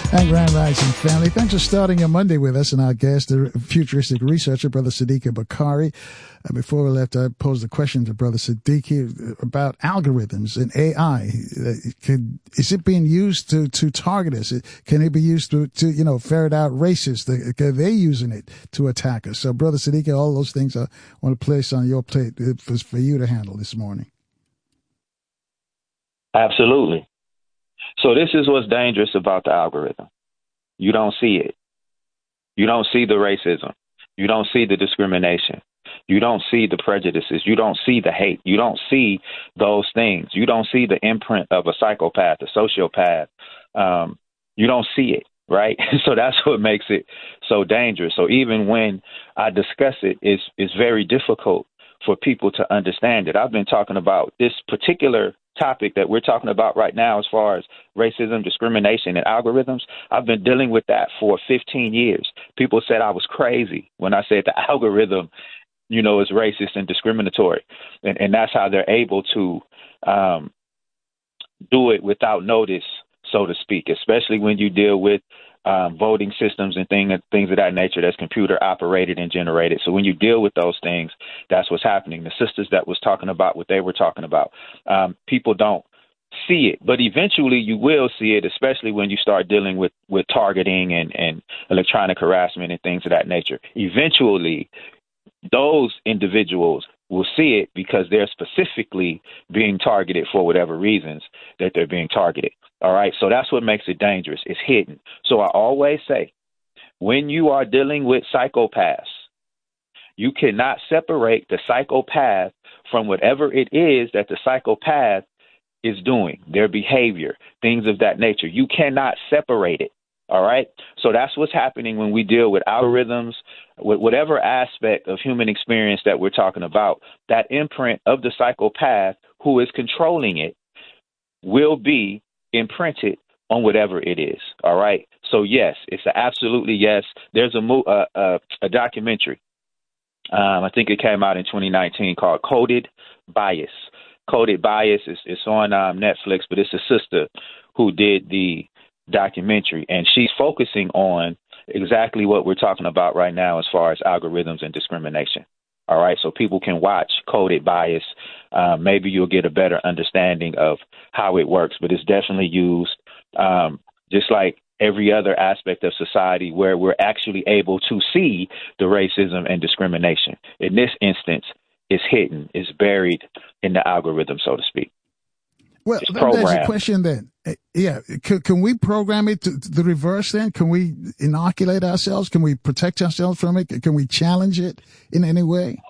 And Grand Rising family, thanks for starting your Monday with us and our guest, the futuristic researcher, Brother Sadiq Bakari. Before we left, I posed a question to Brother Sadiq about algorithms and AI. Is it being used to target us? Can it be used to ferret out racists? Are they using it to attack us? So, Brother Sadiq, all those things I want to place on your plate for you to handle this morning. Absolutely. So this is what's dangerous about the algorithm. You don't see it. You don't see the racism. You don't see the discrimination. You don't see the prejudices. You don't see the hate. You don't see those things. You don't see the imprint of a psychopath, a sociopath. You don't see it, right? So that's what makes it so dangerous. So even when I discuss it, it's very difficult for people to understand it. I've been talking about this particular topic that we're talking about right now as far as racism, discrimination, and algorithms. I've been dealing with that for 15 years. People said I was crazy when I said the algorithm, is racist and discriminatory. And that's how they're able to do it without notice, so to speak, especially when you deal with voting systems and things of that nature that's computer operated and generated. So when you deal with those things, that's what's happening. The sisters that was talking about what they were talking about, people don't see it, but eventually you will see it, especially when you start dealing with targeting and electronic harassment and things of that nature. Eventually, those individuals will see it because they're specifically being targeted for whatever reasons that they're being targeted. All right. So that's what makes it dangerous. It's hidden. So I always say, when you are dealing with psychopaths, you cannot separate the psychopath from whatever it is that the psychopath is doing, their behavior, things of that nature. You cannot separate it. All right. So that's what's happening when we deal with algorithms, with whatever aspect of human experience that we're talking about. That imprint of the psychopath who is controlling it will be imprinted on whatever it is. All right. So, yes, it's absolutely yes. There's a documentary. I think it came out in 2019 called Coded Bias. Coded Bias is on Netflix, but it's a sister who did the documentary, and she's focusing on exactly what we're talking about right now as far as algorithms and discrimination. All right, so people can watch Coded Bias. Maybe you'll get a better understanding of how it works, but it's definitely used just like every other aspect of society where we're actually able to see the racism and discrimination. In this instance, it's hidden, it's buried in the algorithm, so to speak. Well, there's a question then. Yeah. Can we program it to the reverse then? Can we inoculate ourselves? Can we protect ourselves from it? Can we challenge it in any way?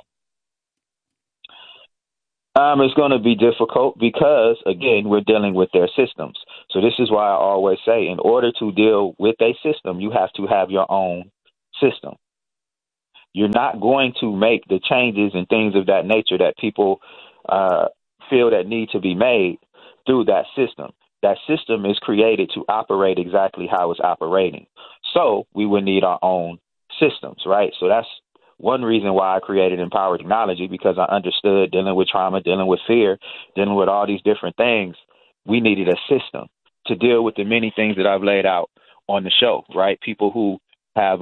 It's going to be difficult because, again, we're dealing with their systems. So this is why I always say, in order to deal with a system, you have to have your own system. You're not going to make the changes and things of that nature that people feel that need to be made through that system. That system is created to operate exactly how it's operating. So we would need our own systems, right? So that's one reason why I created Empowered Technology, because I understood dealing with trauma, dealing with fear, dealing with all these different things. We needed a system to deal with the many things that I've laid out on the show, right? People who have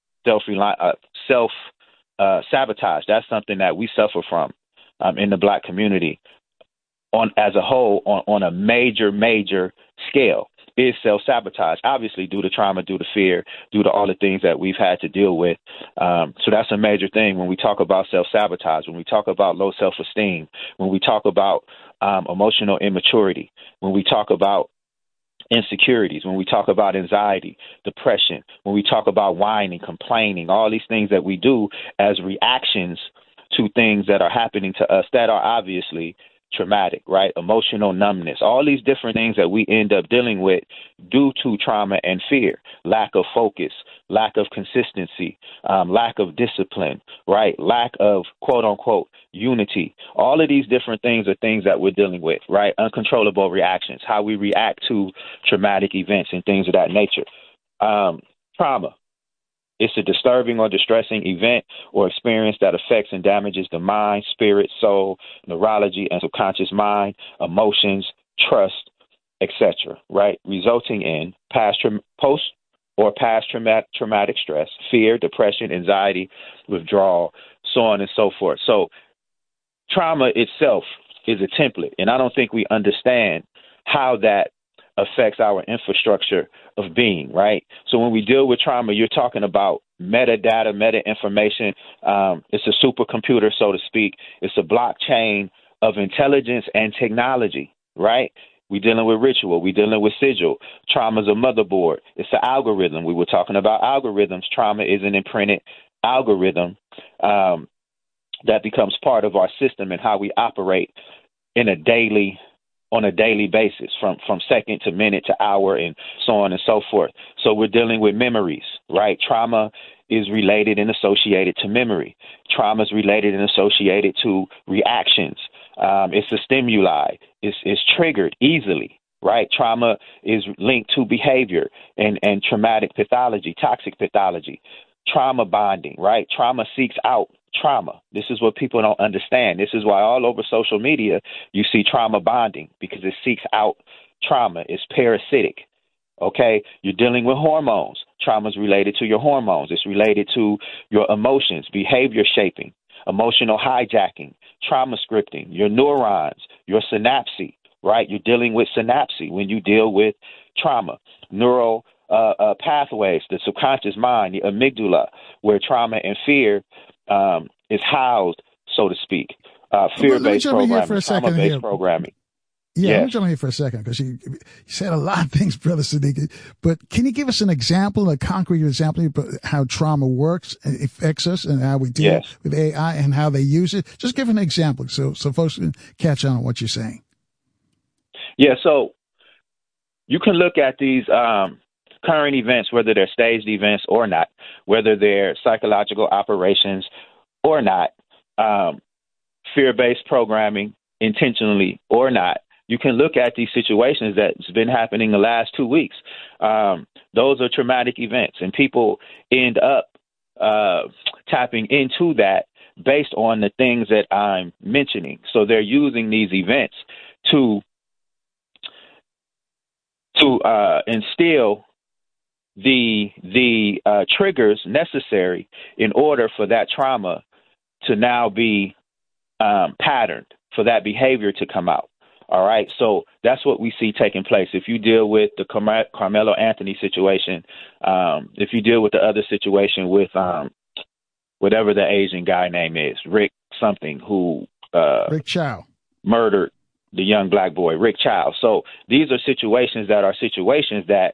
self-sabotage. That's something that we suffer from in the Black community as a whole on a major scale. Is self-sabotage, obviously due to trauma, due to fear, due to all the things that we've had to deal with. So that's a major thing when we talk about self-sabotage, when we talk about low self-esteem, when we talk about emotional immaturity, when we talk about insecurities, when we talk about anxiety, depression, when we talk about whining, complaining, all these things that we do as reactions to things that are happening to us that are obviously traumatic, right? Emotional numbness, all these different things that we end up dealing with due to trauma and fear, lack of focus, lack of consistency, lack of discipline, right? Lack of quote unquote unity. All of these different things are things that we're dealing with, right? Uncontrollable reactions, how we react to traumatic events and things of that nature. Trauma. It's a disturbing or distressing event or experience that affects and damages the mind, spirit, soul, neurology, and subconscious mind, emotions, trust, etc., right? Resulting in post or past traumatic stress, fear, depression, anxiety, withdrawal, so on and so forth. So trauma itself is a template, and I don't think we understand how that affects our infrastructure of being, right? So when we deal with trauma, you're talking about metadata, meta information. It's a supercomputer, so to speak. It's a blockchain of intelligence and technology, right? We're dealing with ritual. We're dealing with sigil. Trauma is a motherboard. It's an algorithm. We were talking about algorithms. Trauma is an imprinted algorithm that becomes part of our system and how we operate on a daily basis, from second to minute to hour and so on and so forth. So we're dealing with memories, right? Trauma is related and associated to memory. Trauma is related and associated to reactions. It's a stimuli. It's triggered easily, right? Trauma is linked to behavior and traumatic pathology, toxic pathology, trauma bonding, right? Trauma seeks out trauma. This is what people don't understand. This is why all over social media you see trauma bonding, because it seeks out trauma. It's parasitic. Okay, you're dealing with hormones. Trauma is related to your hormones. It's related to your emotions, behavior shaping, emotional hijacking, trauma scripting, your neurons, your synapse, right? You're dealing with synapse when you deal with trauma. Neural pathways, the subconscious mind, the amygdala, where trauma and fear is housed, so to speak. Fear-based programming, trauma-based programming. Yeah, let me jump in here for a second, because you said a lot of things, Brother Sadiq. But can you give us an example, a concrete example of how trauma works, affects us, and how we deal with AI and how they use it? Just give an example so folks can catch on what you're saying. Yeah, so you can look at these current events, whether they're staged events or not, whether they're psychological operations or not, fear-based programming intentionally or not. You can look at these situations that's been happening the last 2 weeks. Those are traumatic events, and people end up tapping into that based on the things that I'm mentioning. So they're using these events to instill the triggers necessary in order for that trauma to now be patterned, for that behavior to come out. All right. So that's what we see taking place. If you deal with the Carmelo Anthony situation, if you deal with the other situation with whatever the Asian guy name is, Rick something, who Rick Chow murdered the young black boy, Rick Chow. So these are situations that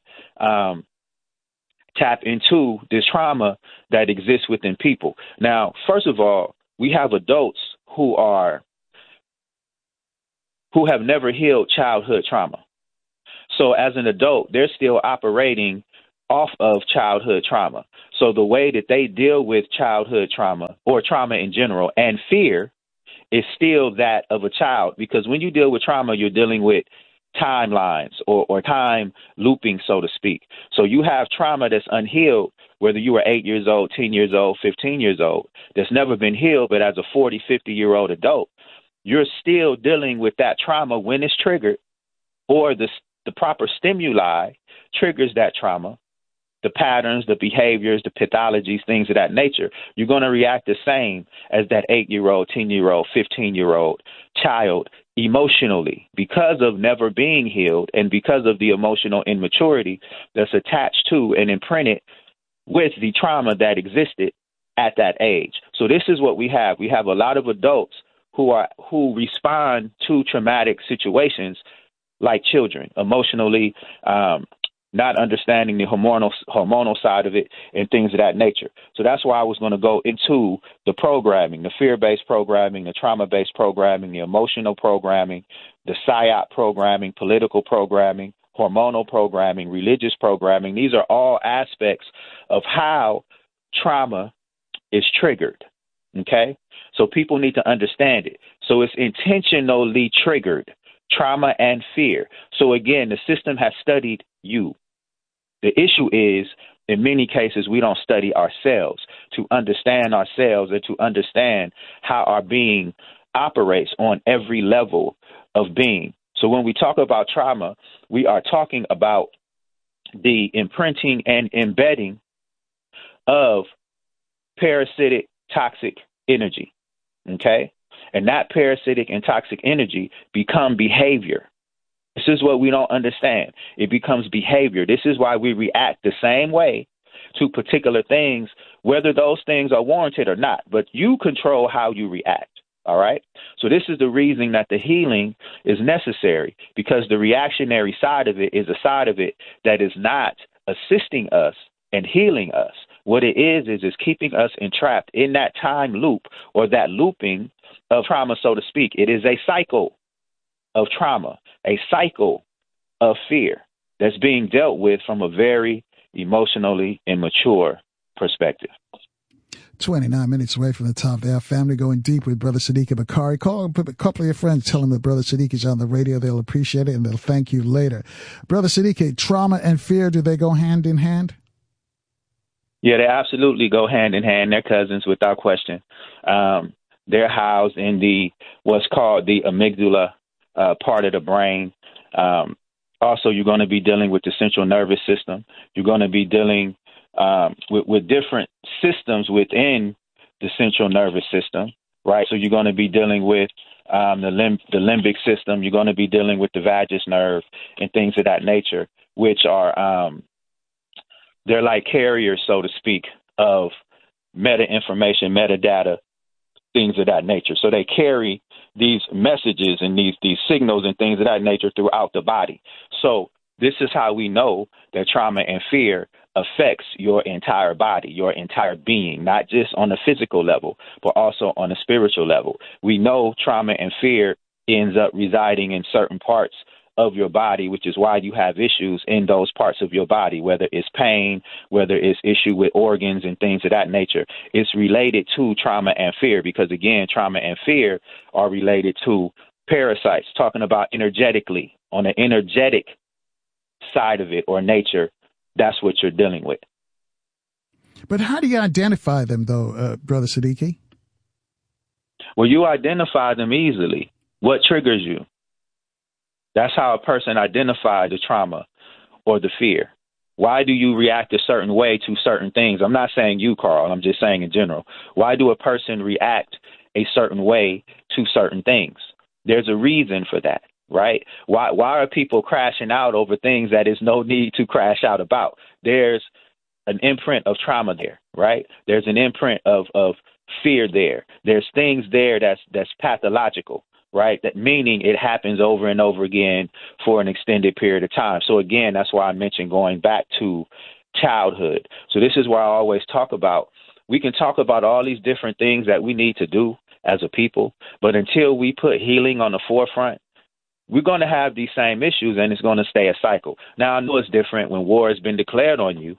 tap into this trauma that exists within people. Now, first of all, we have adults who have never healed childhood trauma. So as an adult, they're still operating off of childhood trauma. So the way that they deal with childhood trauma, or trauma in general, and fear is still that of a child, because when you deal with trauma, you're dealing with timelines or time looping, so to speak. So you have trauma that's unhealed, whether you were 8 years old, 10 years old, 15 years old, that's never been healed. But as a 40, 50-year-old adult, you're still dealing with that trauma when it's triggered, or the proper stimuli triggers that trauma, the patterns, the behaviors, the pathologies, things of that nature. You're going to react the same as that 8-year-old, 10-year-old, 15-year-old child emotionally, because of never being healed and because of the emotional immaturity that's attached to and imprinted with the trauma that existed at that age. So this is what we have. We have a lot of adults who respond to traumatic situations like children, emotionally, not understanding the hormonal side of it and things of that nature. So that's why I was going to go into the programming, the fear-based programming, the trauma-based programming, the emotional programming, the PSYOP programming, political programming, hormonal programming, religious programming. These are all aspects of how trauma is triggered. Okay? So people need to understand it. So it's intentionally triggered, trauma and fear. So again, the system has studied you. The issue is, in many cases, we don't study ourselves to understand ourselves and to understand how our being operates on every level of being. So when we talk about trauma, we are talking about the imprinting and embedding of parasitic toxic energy. Okay? And that parasitic and toxic energy become behavior. This is what we don't understand. It becomes behavior. This is why we react the same way to particular things, whether those things are warranted or not. But you control how you react. All right. So this is the reason that the healing is necessary, because the reactionary side of it is a side of it that is not assisting us and healing us. What it is keeping us entrapped in that time loop, or that looping of trauma, so to speak. It is a cycle of trauma, a cycle of fear that's being dealt with from a very emotionally immature perspective. 29 minutes away from the top of the hour. Family going deep with Brother Sadiq Bakari. Call a couple of your friends. Tell them that Brother Sadiq is on the radio. They'll appreciate it, and they'll thank you later. Brother Sadiq, trauma and fear, do they go hand in hand? Yeah, they absolutely go hand in hand. They're cousins without question. They're housed in what's called the amygdala part of the brain. Also, you're going to be dealing with the central nervous system. You're going to be dealing with different systems within the central nervous system, right? So you're going to be dealing with the limbic system. You're going to be dealing with the vagus nerve and things of that nature, which are they're like carriers, so to speak, of meta information, metadata, things of that nature. So they carry these messages and these signals and things of that nature throughout the body. So this is how we know that trauma and fear affects your entire body, your entire being, not just on the physical level, but also on the spiritual level. We know trauma and fear ends up residing in certain parts of your body, which is why you have issues in those parts of your body, whether it's pain, whether it's issue with organs and things of that nature. It's related to trauma and fear because, again, trauma and fear are related to parasites, talking about energetically, on the energetic side of it or nature. That's what you're dealing with. But how do you identify them, though, Brother Siddiqui? Well, you identify them easily. What triggers you? That's how a person identifies the trauma or the fear. Why do you react a certain way to certain things? I'm not saying you, Carl. I'm just saying in general. Why do a person react a certain way to certain things? There's a reason for that, right? Why are people crashing out over things that is no need to crash out about? There's an imprint of trauma there, right? There's an imprint of fear there. There's things there that's pathological, right? That meaning it happens over and over again for an extended period of time. So again, that's why I mentioned going back to childhood. So this is why I always talk about, we can talk about all these different things that we need to do as a people, but until we put healing on the forefront, we're going to have these same issues and it's going to stay a cycle. Now, I know it's different when war has been declared on you.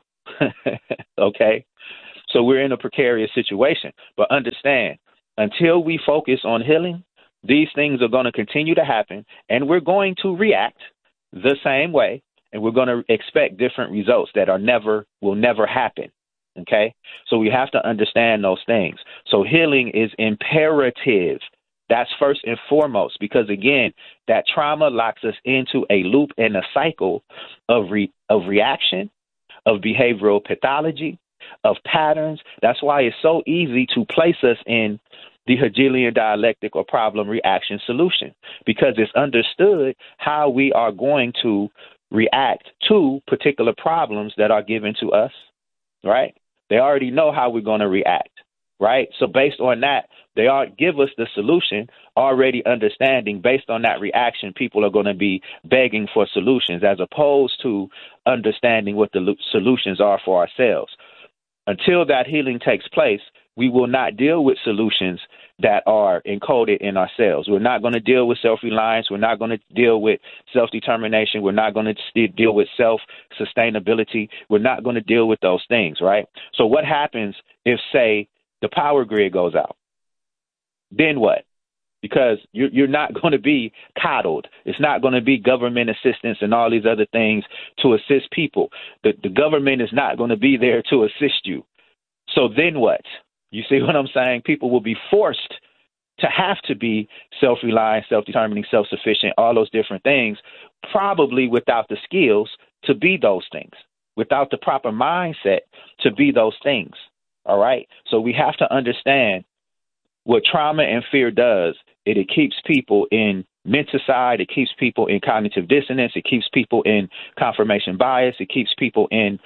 Okay. So we're in a precarious situation, but understand, until we focus on healing, these things are going to continue to happen, and we're going to react the same way, and we're going to expect different results that will never happen. Okay? So we have to understand those things. So healing is imperative. That's first and foremost, because again, that trauma locks us into a loop and a cycle of reaction, of behavioral pathology, of patterns. That's why it's so easy to place us in the Hegelian dialectic or problem reaction solution, because it's understood how we are going to react to particular problems that are given to us, right? They already know how we're going to react, right? So based on that, they give us the solution, already understanding based on that reaction, people are going to be begging for solutions as opposed to understanding what the solutions are for ourselves. Until that healing takes place, we will not deal with solutions that are encoded in ourselves. We're not going to deal with self-reliance. We're not going to deal with self-determination. We're not going to deal with self-sustainability. We're not going to deal with those things, right? So what happens if, say, the power grid goes out? Then what? Because you're not going to be coddled. It's not going to be government assistance and all these other things to assist people. The government is not going to be there to assist you. So then what? You see what I'm saying? People will be forced to have to be self-reliant, self-determining, self-sufficient, all those different things, probably without the skills to be those things, without the proper mindset to be those things. All right. So we have to understand what trauma and fear does. It keeps people in menticide. It keeps people in cognitive dissonance. It keeps people in confirmation bias. It keeps people in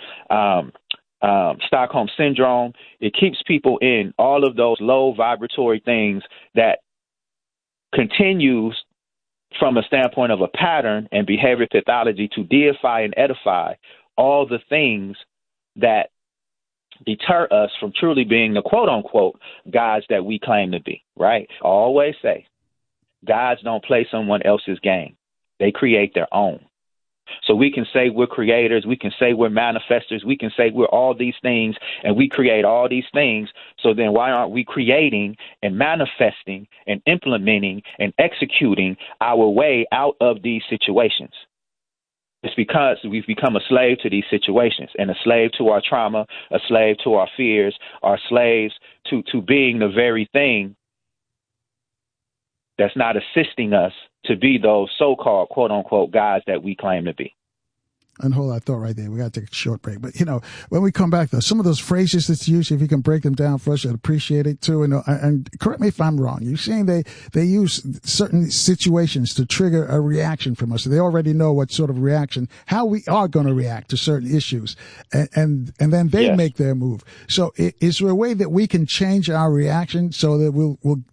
Stockholm syndrome. It keeps people in all of those low vibratory things that continues from a standpoint of a pattern and behavior pathology to deify and edify all the things that deter us from truly being the quote unquote gods that we claim to be, right? I always say gods don't play someone else's game. They create their own. So we can say we're creators, we can say we're manifestors, we can say we're all these things, and we create all these things. So then why aren't we creating and manifesting and implementing and executing our way out of these situations? It's because we've become a slave to these situations, and a slave to our trauma, a slave to our fears, our slaves to being the very thing that's not assisting us to be those so-called, quote-unquote, gods that we claim to be. And hold that thought right there. We got to take a short break. But, when we come back, though, some of those phrases that's used, if you can break them down for us, I'd appreciate it, too. And correct me if I'm wrong. You're saying they use certain situations to trigger a reaction from us. So they already know what sort of reaction, how we are going to react to certain issues. And then they make their move. So is there a way that we can change our reaction so that we'll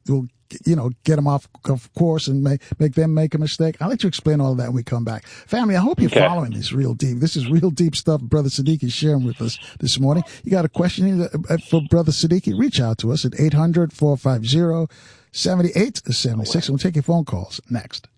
get them off of course and make them make a mistake? I'll let you explain all of that when we come back. Family, I hope you're following this real deep. This is real deep stuff Brother Siddiqui is sharing with us this morning. You got a question for Brother Siddiqui? Reach out to us at 800-450-7876. We'll take your phone calls next.